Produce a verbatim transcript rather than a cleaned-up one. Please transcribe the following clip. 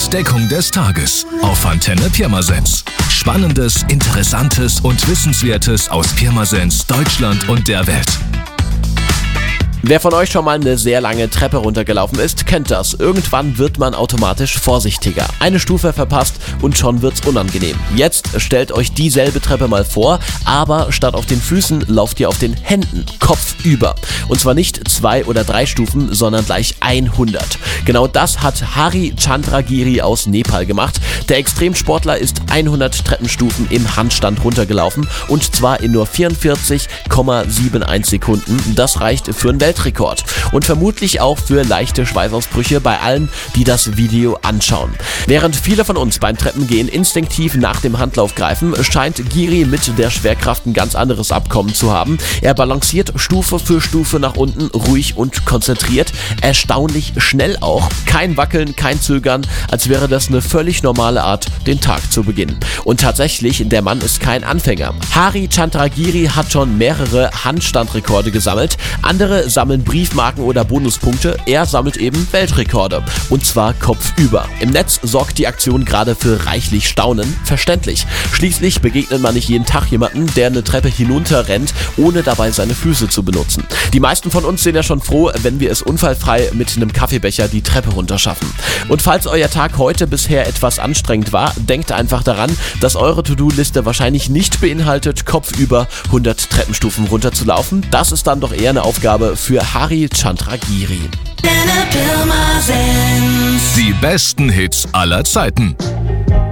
Entdeckung des Tages auf Antenne Pirmasens. Spannendes, Interessantes und Wissenswertes aus Pirmasens, Deutschland und der Welt. Wer von euch schon mal eine sehr lange Treppe runtergelaufen ist, kennt das. Irgendwann wird man automatisch vorsichtiger. Eine Stufe verpasst und schon wird's unangenehm. Jetzt stellt euch dieselbe Treppe mal vor, aber statt auf den Füßen lauft ihr auf den Händen, kopfüber. Und zwar nicht zwei oder drei Stufen, sondern gleich hundert. Genau das hat Hari Chandragiri aus Nepal gemacht. Der Extremsportler ist hundert Treppenstufen im Handstand runtergelaufen und zwar in nur vierundvierzig Komma einundsiebzig Sekunden. Das reicht für einen Weltrekord. Und vermutlich auch für leichte Schweißausbrüche bei allen, die das Video anschauen. Während viele von uns beim Treppengehen instinktiv nach dem Handlauf greifen, scheint Giri mit der Schwerkraft ein ganz anderes Abkommen zu haben. Er balanciert Stufe für Stufe nach unten, ruhig und konzentriert, erstaunlich schnell auch. Kein Wackeln, kein Zögern, als wäre das eine völlig normale Art, den Tag zu beginnen. Und tatsächlich, der Mann ist kein Anfänger. Hari Chandragiri hat schon mehrere Handstandrekorde gesammelt. Andere sammeln Briefmarken oder Bonuspunkte. Er sammelt eben Weltrekorde. Und zwar kopfüber. Im Netz sorgt die Aktion gerade für reichlich Staunen. Verständlich. Schließlich begegnet man nicht jeden Tag jemanden, der eine Treppe hinunter rennt, ohne dabei seine Füße zu benutzen. Die meisten von uns sind ja schon froh, wenn wir es unfallfrei mit einem Kaffeebecher die Treppe runterschaffen. Und falls euer Tag heute bisher etwas anstrengend war, denkt einfach daran, dass eure To-Do-Liste wahrscheinlich nicht beinhaltet, kopfüber hundert Treppenstufen runterzulaufen. Das ist dann doch eher eine Aufgabe für Hari Chandragiri. Die besten Hits aller Zeiten.